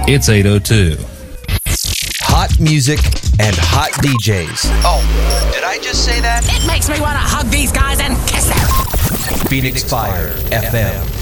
It's 8:02. Hot music and hot DJs. Oh, did I just say that? It makes me want to hug these guys and kiss them. Phoenix Fire FM.